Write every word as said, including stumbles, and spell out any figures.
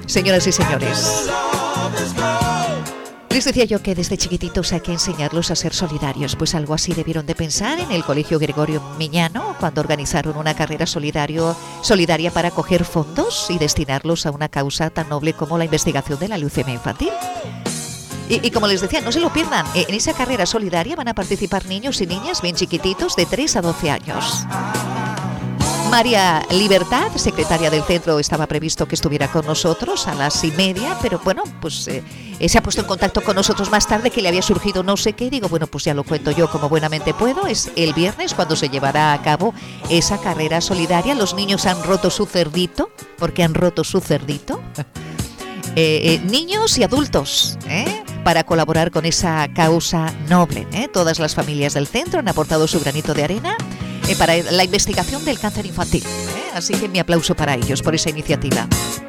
Señoras y señores, les decía yo que desde chiquititos hay que enseñarlos a ser solidarios, pues algo así debieron de pensar en el Colegio Gregorio Miñano cuando organizaron una carrera solidario, solidaria para coger fondos y destinarlos a una causa tan noble como la investigación de la leucemia infantil. Y, y como les decía, no se lo pierdan, en esa carrera solidaria van a participar niños y niñas bien chiquititos de tres a doce años. María Libertad, secretaria del centro, estaba previsto que estuviera con nosotros a las y media, pero bueno, pues eh, se ha puesto en contacto con nosotros más tarde, que le había surgido no sé qué. Digo, bueno, pues ya lo cuento yo como buenamente puedo. Es el viernes cuando se llevará a cabo esa carrera solidaria. Los niños han roto su cerdito, porque han roto su cerdito. Eh, eh, niños y adultos, ¿eh? para colaborar con esa causa noble. ¿eh? Todas las familias del centro han aportado su granito de arena eh, para la investigación del cáncer infantil. ¿eh? Así que mi aplauso para ellos por esa iniciativa.